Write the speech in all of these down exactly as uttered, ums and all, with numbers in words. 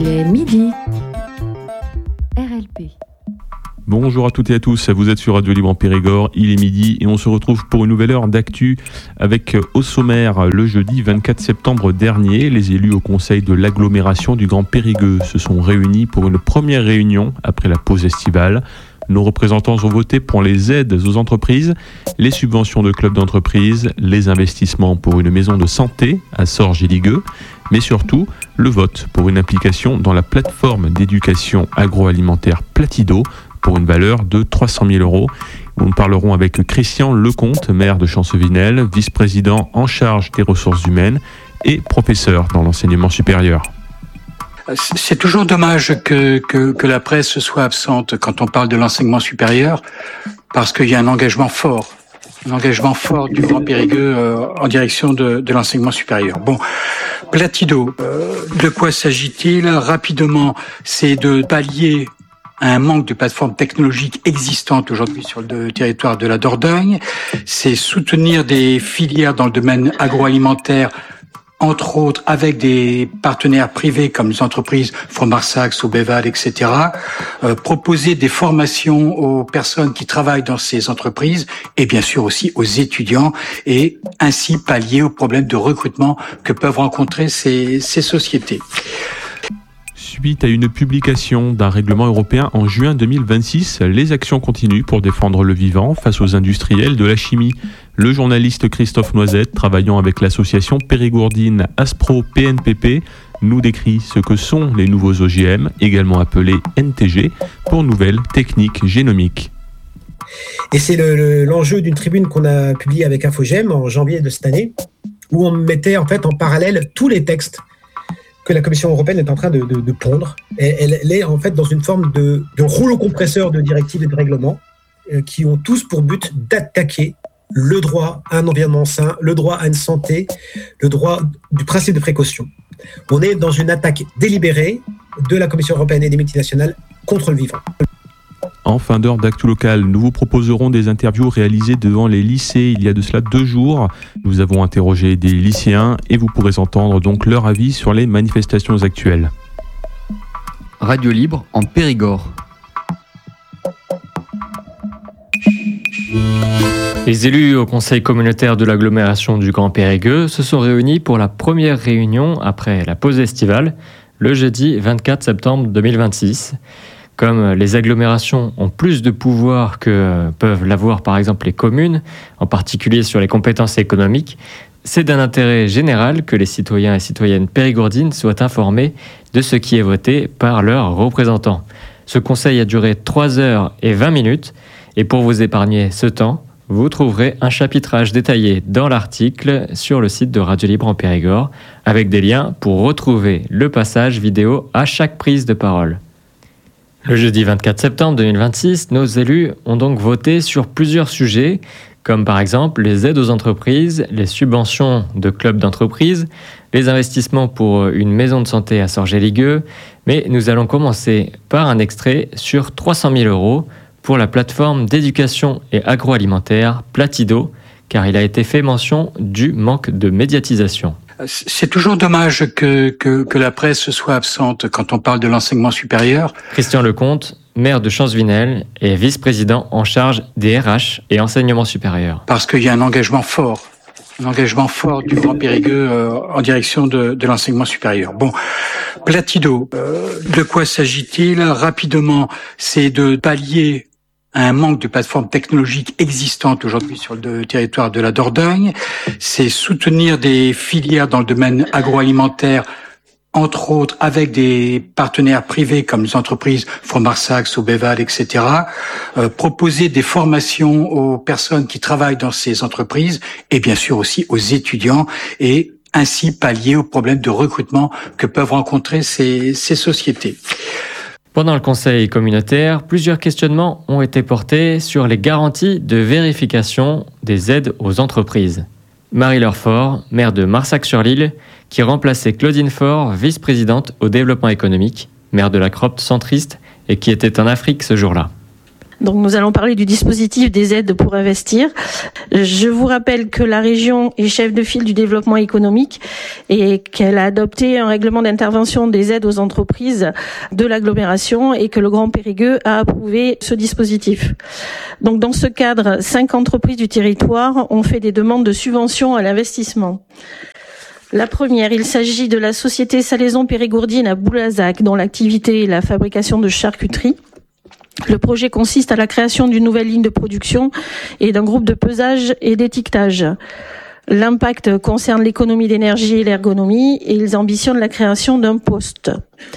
est midi. R L P. Bonjour à toutes et à tous, vous êtes sur Radio Libre en Périgord, il est midi et on se retrouve pour une nouvelle heure d'actu avec au sommaire le jeudi vingt-quatre septembre dernier, les élus au conseil de l'agglomération du Grand Périgueux se sont réunis pour une première réunion après la pause estivale. Nos représentants ont voté pour les aides aux entreprises, les subventions de clubs d'entreprise, les investissements pour une maison de santé à Sorges-et-Ligueux, mais surtout le vote pour une implication dans la plateforme d'éducation agroalimentaire Platido pour une valeur de trois cent mille euros. Nous parlerons avec Christian Lecomte, maire de Chancevinel, vice-président en charge des ressources humaines et professeur dans l'enseignement supérieur. C'est toujours dommage que, que, que la presse soit absente quand on parle de l'enseignement supérieur, parce qu'il y a un engagement fort, un engagement fort du Grand Périgueux euh, en direction de, de l'enseignement supérieur. Bon, Platido, euh, de quoi s'agit-il ? Rapidement, c'est de pallier un manque de plateformes technologiques existantes aujourd'hui sur le territoire de la Dordogne. C'est soutenir des filières dans le domaine agroalimentaire, entre autres avec des partenaires privés comme les entreprises Fromarsac, Sobeval, et cetera. Euh, proposer des formations aux personnes qui travaillent dans ces entreprises et bien sûr aussi aux étudiants et ainsi pallier aux problèmes de recrutement que peuvent rencontrer ces, ces sociétés. Suite à une publication d'un règlement européen en juin deux mille vingt-six, les actions continuent pour défendre le vivant face aux industriels de la chimie. Le journaliste Christophe Noisette, travaillant avec l'association périgourdine Aspro P N P P, nous décrit ce que sont les nouveaux O G M, également appelés N T G, pour nouvelles techniques génomiques. Et c'est le, le, l'enjeu d'une tribune qu'on a publiée avec Infogem en janvier de cette année, où on mettait en fait en parallèle tous les textes que la Commission européenne est en train de, de, de pondre. Et elle, elle est en fait dans une forme de, de rouleau compresseur de directives et de règlements euh, qui ont tous pour but d'attaquer le droit à un environnement sain, le droit à une santé, le droit du principe de précaution. On est dans une attaque délibérée de la Commission européenne et des multinationales contre le vivant. En fin d'heure d'actu local, nous vous proposerons des interviews réalisées devant les lycées il y a de cela deux jours. Nous avons interrogé des lycéens et vous pourrez entendre donc leur avis sur les manifestations actuelles. Radio Libre en Périgord. Les élus au conseil communautaire de l'agglomération du Grand Périgueux se sont réunis pour la première réunion après la pause estivale, le jeudi vingt-quatre septembre deux mille vingt-six. Comme les agglomérations ont plus de pouvoir que peuvent l'avoir par exemple les communes, en particulier sur les compétences économiques, c'est d'un intérêt général que les citoyens et citoyennes périgourdines soient informés de ce qui est voté par leurs représentants. Ce conseil a duré trois heures et vingt minutes, et pour vous épargner ce temps, vous trouverez un chapitrage détaillé dans l'article sur le site de Radio Libre en Périgord, avec des liens pour retrouver le passage vidéo à chaque prise de parole. Le jeudi vingt-quatre septembre deux mille vingt-six, nos élus ont donc voté sur plusieurs sujets, comme par exemple les aides aux entreprises, les subventions de clubs d'entreprise, les investissements pour une maison de santé à Sorges-et-Ligueux, mais nous allons commencer par un extrait sur trois cent mille euros pour la plateforme d'éducation et agroalimentaire Platido, car il a été fait mention du manque de médiatisation. C'est toujours dommage que, que, que la presse soit absente quand on parle de l'enseignement supérieur. Christian Lecomte, maire de Chancevinel et vice-président en charge des R H et enseignement supérieur. Parce qu'il y a un engagement fort, un engagement fort du Grand Périgueux euh, en direction de, de l'enseignement supérieur. Bon, Platido, euh, de quoi s'agit-il ? Rapidement, c'est de pallier un manque de plateformes technologiques existantes aujourd'hui sur le territoire de la Dordogne. C'est soutenir des filières dans le domaine agroalimentaire, entre autres avec des partenaires privés comme les entreprises Fromarsac, Sobeval, et cetera. Euh, proposer des formations aux personnes qui travaillent dans ces entreprises et bien sûr aussi aux étudiants et ainsi pallier aux problèmes de recrutement que peuvent rencontrer ces, ces sociétés. Pendant le conseil communautaire, plusieurs questionnements ont été portés sur les garanties de vérification des aides aux entreprises. Marie-Laure Faure, maire de Marsac-sur-l'Île, qui remplaçait Claudine Faure, vice-présidente au développement économique, maire de la Cropte centriste et qui était en Afrique ce jour-là. Donc nous allons parler du dispositif des aides pour investir. Je vous rappelle que la région est chef de file du développement économique et qu'elle a adopté un règlement d'intervention des aides aux entreprises de l'agglomération et que le Grand Périgueux a approuvé ce dispositif. Donc dans ce cadre, cinq entreprises du territoire ont fait des demandes de subventions à l'investissement. La première, il s'agit de la société Salaison Périgourdine à Boulazac, dont l'activité est la fabrication de charcuterie. Le projet consiste à la création d'une nouvelle ligne de production et d'un groupe de pesage et d'étiquetage. L'impact concerne l'économie d'énergie et l'ergonomie et ils ambitionnent la création d'un poste.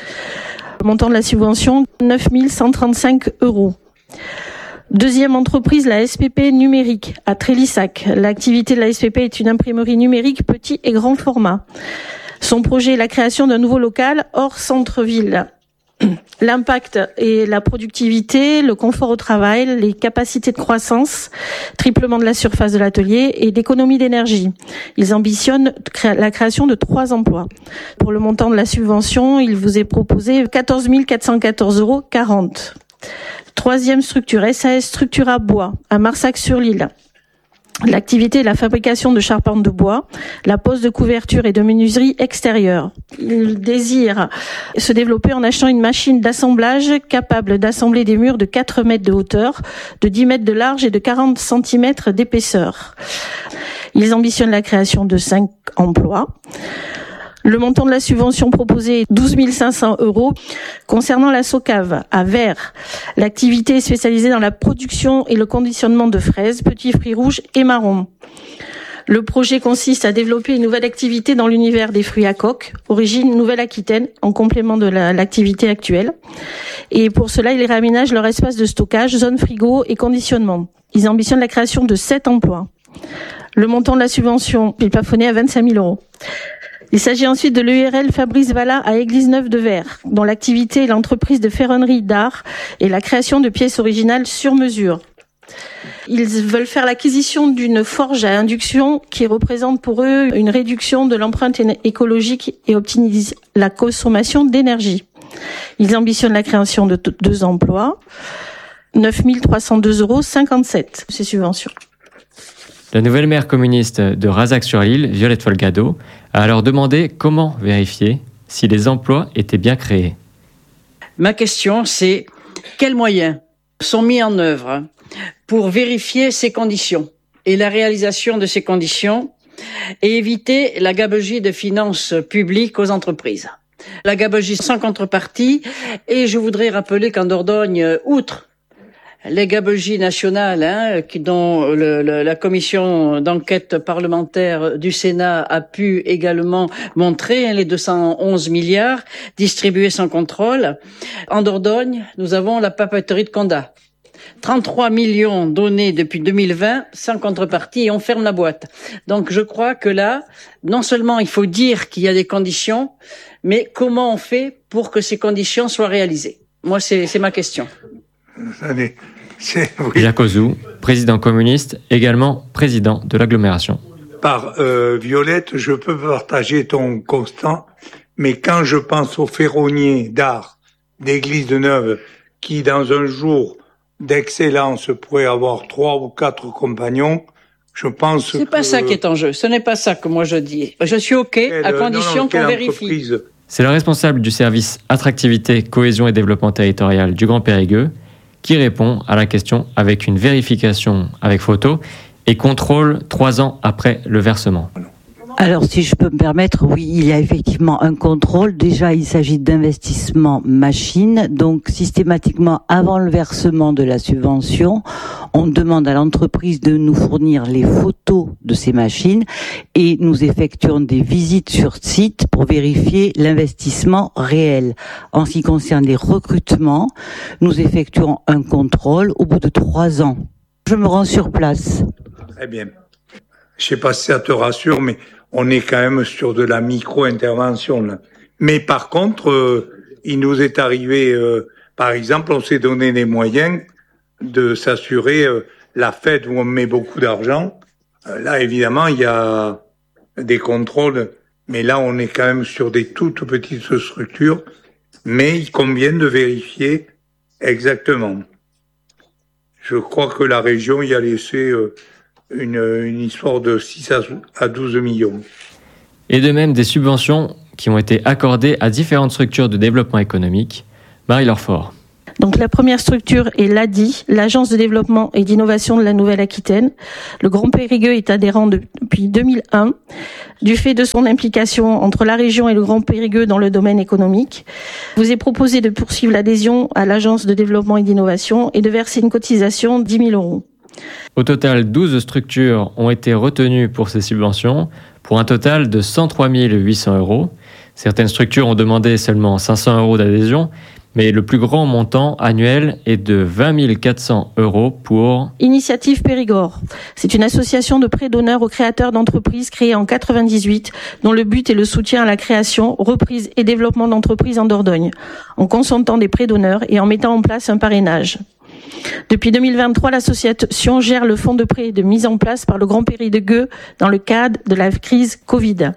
Le montant de la subvention, neuf mille cent trente-cinq euros. Deuxième entreprise, la S P P numérique à Trélissac. L'activité de la S P P est une imprimerie numérique petit et grand format. Son projet est la création d'un nouveau local hors centre-ville. L'impact est la productivité, le confort au travail, les capacités de croissance, triplement de la surface de l'atelier et d'économie d'énergie. Ils ambitionnent la création de trois emplois. Pour le montant de la subvention, il vous est proposé quatorze mille quatre cent quatorze euros quarante. Troisième structure, S A S Structura Bois, à Marsac-sur-l'Île. L'activité est la fabrication de charpentes de bois, la pose de couverture et de menuiserie extérieure. Il désire se développer en achetant une machine d'assemblage capable d'assembler des murs de quatre mètres de hauteur, de dix mètres de large et de quarante centimètres d'épaisseur. Ils ambitionnent la création de cinq emplois. Le montant de la subvention proposée est douze mille cinq cents euros. Concernant la Socave, à Vert, l'activité est spécialisée dans la production et le conditionnement de fraises, petits fruits rouges et marrons. Le projet consiste à développer une nouvelle activité dans l'univers des fruits à coque, origine Nouvelle-Aquitaine, en complément de la, l'activité actuelle. Et pour cela, ils réaménagent leur espace de stockage, zone frigo et conditionnement. Ils ambitionnent la création de sept emplois. Le montant de la subvention est plafonné à vingt-cinq mille euros. Il s'agit ensuite de l'E U R L Fabrice Valla à Église-Neuve-de-Ver, dont l'activité est l'entreprise de ferronnerie d'art et la création de pièces originales sur mesure. Ils veulent faire l'acquisition d'une forge à induction qui représente pour eux une réduction de l'empreinte écologique et optimise la consommation d'énergie. Ils ambitionnent la création de t- deux emplois, neuf mille trois cent deux euros cinquante-sept, ces subventions. La nouvelle maire communiste de Razac-sur-l'Île, Violette Folgado, a alors demandé comment vérifier si les emplois étaient bien créés. Ma question, c'est quels moyens sont mis en œuvre pour vérifier ces conditions et la réalisation de ces conditions et éviter la gabegie de finances publiques aux entreprises. La gabegie sans contrepartie, et je voudrais rappeler qu'en Dordogne, outre les gabegies nationales, hein, qui, dont le, le, la commission d'enquête parlementaire du Sénat a pu également montrer, hein, les deux cent onze milliards distribués sans contrôle. En Dordogne, nous avons la papeterie de Condat. trente-trois millions donnés depuis deux mille vingt sans contrepartie et on ferme la boîte. Donc je crois que là, non seulement il faut dire qu'il y a des conditions, mais comment on fait pour que ces conditions soient réalisées? Moi, c'est, c'est ma question. Allez, c'est, oui. Jacques Ozou, président communiste, également président de l'agglomération. Par euh, Violette, je peux partager ton constat, mais quand je pense aux ferronniers d'art d'Église de Neuve, qui dans un jour d'excellence pourrait avoir trois ou quatre compagnons, je pense c'est que... C'est pas ça qui est en jeu, ce n'est pas ça que moi je dis. Je suis OK, quelle, à condition non, non, qu'on vérifie. C'est le responsable du service Attractivité, Cohésion et Développement Territorial du Grand Périgueux qui répond à la question avec une vérification avec photo et contrôle trois ans après le versement. Alors, si je peux me permettre, oui, il y a effectivement un contrôle. Déjà, il s'agit d'investissement machine. Donc, systématiquement, avant le versement de la subvention, on demande à l'entreprise de nous fournir les photos de ces machines et nous effectuons des visites sur site pour vérifier l'investissement réel. En ce qui concerne les recrutements, nous effectuons un contrôle au bout de trois ans. Je me rends sur place. Très bien. Je sais pas si ça te rassure, mais on est quand même sur de la micro-intervention, là. Mais par contre, euh, il nous est arrivé, euh, par exemple, on s'est donné les moyens de s'assurer euh, la fête où on met beaucoup d'argent. Euh, là, évidemment, il y a des contrôles, mais là, on est quand même sur des toutes petites structures. Mais il convient de vérifier exactement. je crois que la région y a laissé euh, une, une histoire de six à douze millions. Et de même des subventions qui ont été accordées à différentes structures de développement économique. Marie-Laure Faure. Donc la première structure est l'A D I, l'Agence de développement et d'innovation de la Nouvelle-Aquitaine. Le Grand Périgueux est adhérent depuis deux mille un, du fait de son implication entre la région et le Grand Périgueux dans le domaine économique. Il vous est proposé de poursuivre l'adhésion à l'Agence de développement et d'innovation et de verser une cotisation de dix mille euros. Au total, douze structures ont été retenues pour ces subventions, pour un total de cent trois mille huit cents euros. Certaines structures ont demandé seulement cinq cents euros d'adhésion, mais le plus grand montant annuel est de vingt mille quatre cents euros pour Initiative Périgord. C'est une association de prêts d'honneur aux créateurs d'entreprises créée en quatre-vingt-dix-huit, dont le but est le soutien à la création, reprise et développement d'entreprises en Dordogne, en consentant des prêts d'honneur et en mettant en place un parrainage. Depuis deux mille vingt-trois, l'association gère le fonds de prêt de mise en place par le Grand Périgueux dans le cadre de la crise Covid.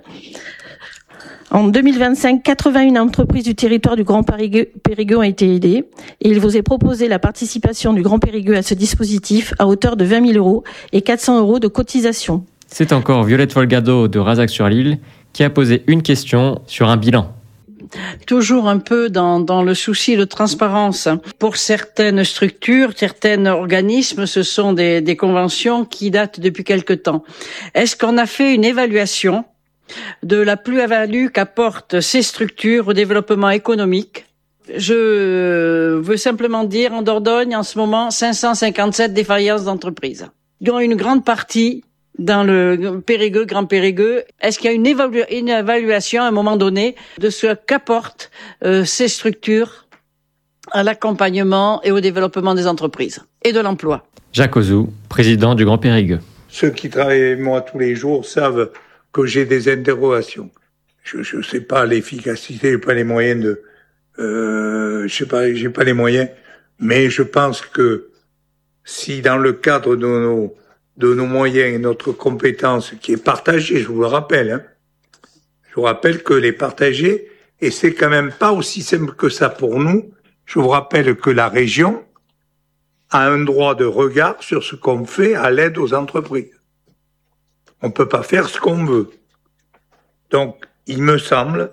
En deux mille vingt-cinq, quatre-vingt-une entreprises du territoire du Grand Périgueux ont été aidées et il vous est proposé la participation du Grand Périgueux à ce dispositif à hauteur de vingt mille euros et quatre cents euros de cotisation. C'est encore Violette Folgado de Razac-sur-l'Île qui a posé une question sur un bilan. Toujours un peu dans, dans le souci de transparence. Pour certaines structures, certains organismes, ce sont des, des conventions qui datent depuis quelque temps. Est-ce qu'on a fait une évaluation de la plus-value qu'apportent ces structures au développement économique? Je veux simplement dire, en Dordogne, en ce moment, cinq cent cinquante-sept défaillances d'entreprises, dont une grande partie dans le Périgueux, Grand Périgueux. Est-ce qu'il y a une, évalu- une évaluation à un moment donné de ce qu'apportent euh, ces structures à l'accompagnement et au développement des entreprises et de l'emploi? Jacques Ozou, président du Grand Périgueux. Ceux qui travaillent avec moi tous les jours savent que j'ai des interrogations. Je ne sais pas l'efficacité, j'ai pas les moyens de, euh, je sais pas, j'ai pas les moyens, mais je pense que si dans le cadre de nos de nos moyens et notre compétence qui est partagée, je vous le rappelle, hein, je vous rappelle que les partager, et c'est quand même pas aussi simple que ça pour nous. Je vous rappelle que la région a un droit de regard sur ce qu'on fait à l'aide aux entreprises. On peut pas faire ce qu'on veut. Donc, il me semble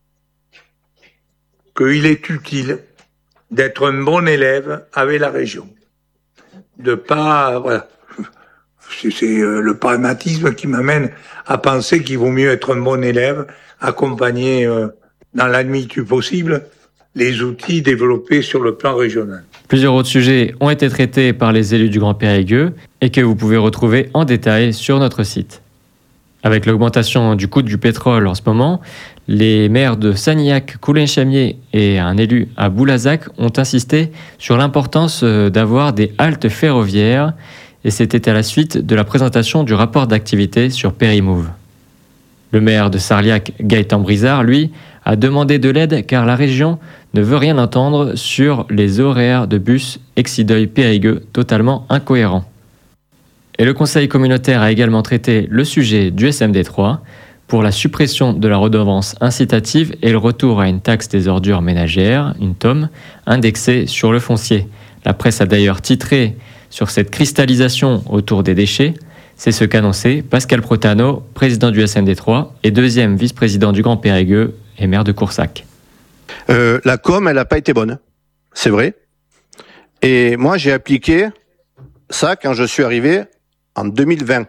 qu'il est utile d'être un bon élève avec la région. De pas, voilà. C'est, c'est le pragmatisme qui m'amène à penser qu'il vaut mieux être un bon élève, accompagner euh, dans la limite du possible les outils développés sur le plan régional. Plusieurs autres sujets ont été traités par les élus du Grand Périgueux et que vous pouvez retrouver en détail sur notre site. Avec l'augmentation du coût du pétrole en ce moment, les maires de Sagnac, Coulin-Chamier et un élu à Boulazac ont insisté sur l'importance d'avoir des haltes ferroviaires, et c'était à la suite de la présentation du rapport d'activité sur Périmove. Le maire de Sarliac, Gaëtan Brizard, lui, a demandé de l'aide car la région ne veut rien entendre sur les horaires de bus Exideuil-Périgueux totalement incohérents. Et le Conseil communautaire a également traité le sujet du S M D trois pour la suppression de la redevance incitative et le retour à une taxe des ordures ménagères, une T O M, indexée sur le foncier. La presse a d'ailleurs titré sur cette cristallisation autour des déchets. C'est ce qu'annonçait Pascal Protano, président du S M D trois et deuxième vice-président du Grand Périgueux et maire de Coursac. Euh, la com, elle n'a pas été bonne, c'est vrai. Et moi, j'ai appliqué ça quand je suis arrivé en deux mille vingt.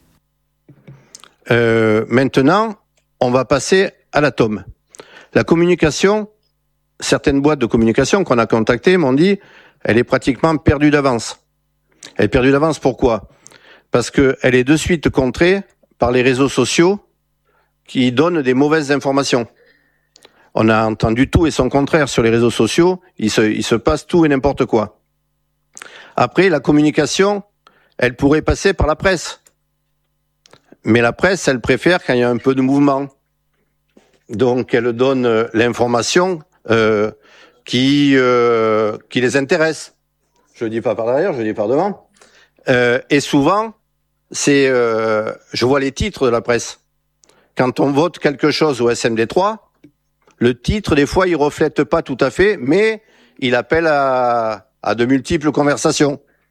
Euh, maintenant, on va passer à la T O M. La communication, certaines boîtes de communication qu'on a contactées m'ont dit, elle est pratiquement perdue d'avance. Elle est perdue d'avance, pourquoi ? Parce qu'elle est de suite contrée par les réseaux sociaux qui donnent des mauvaises informations. On a entendu tout et son contraire sur les réseaux sociaux, il se, il se passe tout et n'importe quoi. Après, la communication, elle pourrait passer par la presse. Mais la presse, elle préfère quand il y a un peu de mouvement. Donc, elle donne l'information euh, qui, euh, qui les intéresse. Je ne dis pas par derrière, je le dis par devant. Euh, et souvent, c'est, euh, je vois les titres de la presse. Quand on vote quelque chose au S M D trois, le titre, des fois, il reflète pas tout à fait, mais il appelle à, à de multiples conversations.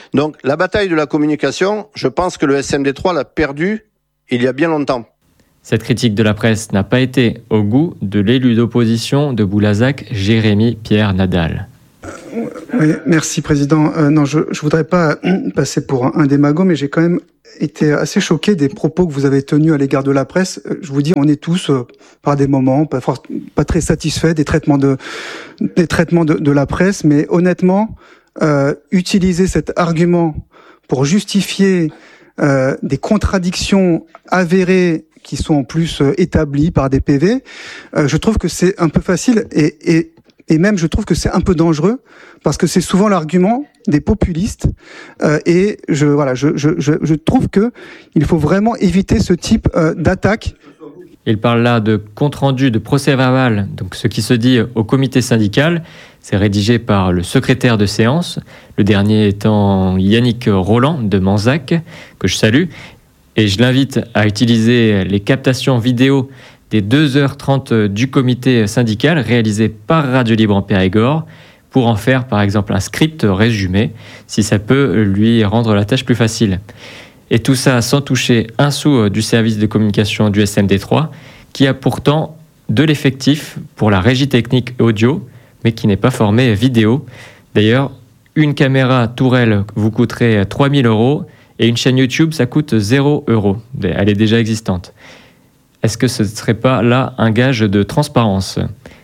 Donc la bataille de la communication, je pense que le S M D trois l'a perdue il y a bien longtemps. Cette critique de la presse n'a pas été au goût de l'élu d'opposition de Boulazac, Jérémy Pierre Nadal. Oui, merci Président. Euh, non, je ne voudrais pas passer pour un démago, mais j'ai quand même été assez choqué des propos que vous avez tenus à l'égard de la presse. Je vous dis, on est tous, euh, par des moments, pas, for- pas très satisfaits des traitements de, des traitements de, de la presse, mais honnêtement, euh, utiliser cet argument pour justifier euh, des contradictions avérées qui sont en plus euh, établies par des P V, euh, je trouve que c'est un peu facile et, et Et même, je trouve que c'est un peu dangereux parce que c'est souvent l'argument des populistes. Euh, et je voilà, je, je, je, je trouve que il faut vraiment éviter ce type euh, d'attaque. Il parle là de compte-rendu de procès-verbal, donc ce qui se dit au comité syndical. C'est rédigé par le secrétaire de séance, le dernier étant Yannick Roland de Manzac, que je salue. Et je l'invite à utiliser les captations vidéo des deux heures trente du comité syndical réalisé par Radio Libre en Périgord pour en faire par exemple un script résumé si ça peut lui rendre la tâche plus facile. Et tout ça sans toucher un sou du service de communication du S M D trois qui a pourtant de l'effectif pour la régie technique audio mais qui n'est pas formé vidéo. D'ailleurs, une caméra tourelle vous coûterait trois mille euros et une chaîne YouTube ça coûte zéro euros. Elle est déjà existante. Est-ce que ce ne serait pas là un gage de transparence ?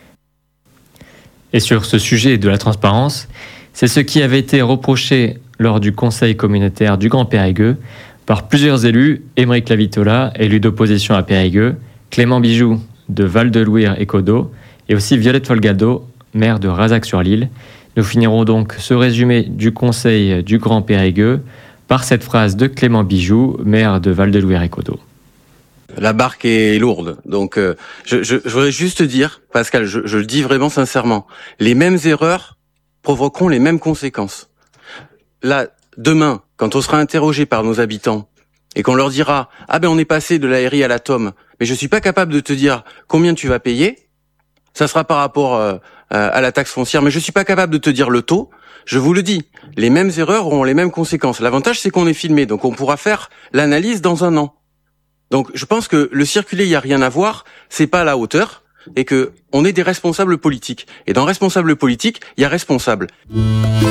Et sur ce sujet de la transparence, c'est ce qui avait été reproché lors du conseil communautaire du Grand Périgueux par plusieurs élus, Émeric Lavitola, élu d'opposition à Périgueux, Clément Bijoux de Val-de-Louire et Codeau, et aussi Violette Folgado, maire de Razac-sur-l'Île. Nous finirons donc ce résumé du conseil du Grand Périgueux par cette phrase de Clément Bijoux, maire de Val-de-Louire et Codeau. La barque est lourde, donc euh, je, je, je voudrais juste dire, Pascal, je, je le dis vraiment sincèrement, les mêmes erreurs provoqueront les mêmes conséquences. Là, demain, quand on sera interrogé par nos habitants et qu'on leur dira « Ah ben on est passé de l'A R I à l'atome, mais je suis pas capable de te dire combien tu vas payer », ça sera par rapport euh, à la taxe foncière, mais je suis pas capable de te dire le taux. Je vous le dis, les mêmes erreurs auront les mêmes conséquences. L'avantage, c'est qu'on est filmé, donc on pourra faire l'analyse dans un an. Donc, je pense que le circulé, il n'y a rien à voir, c'est pas à la hauteur, et que on est des responsables politiques. Et dans responsables politiques, il y a responsables.